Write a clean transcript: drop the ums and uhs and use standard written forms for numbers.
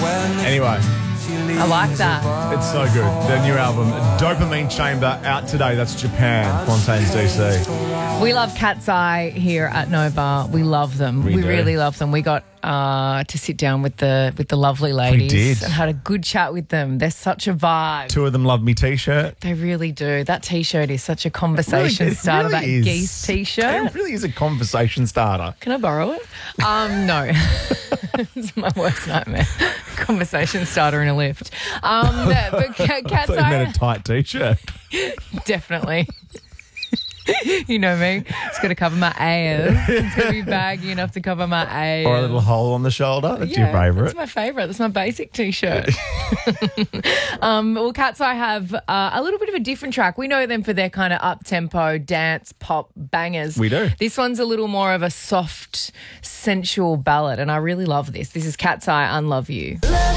Anyway, I like that. it's so good. Their new album, Dopamine Chamber, out today. That's Japan, Fontaines DC. We love Cat's Eye here at Nova. We love them. We do. really love them. We got to sit down with the lovely ladies did. and had a good chat with them. They're such a vibe. Two of them love me t-shirt. They really do. That T-shirt is such a conversation It starter. really That is. geese T-shirt. It really is a conversation starter. Can I borrow it? No. It's my worst nightmare. Conversation starter in a lift. But Cat's I thought you meant Eye, a tight t-shirt. definitely. You know me. It's got to cover my ass. It's got to be baggy enough to cover my ass. Or a little hole on the shoulder. That's your favourite. That's my favourite. That's my basic T-shirt. Well, Cat's Eye have a little bit of a different track. We know them for their kind of up-tempo dance pop bangers. We do. This one's a little more of a soft, sensual ballad, and I really love this. This is Cat's Eye, Unlove You.